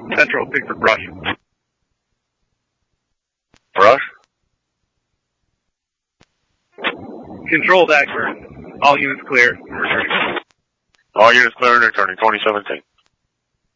Central, pick for brush. Brush? Control Dagburn. All units clear. Returning. All units clear and returning. 2017.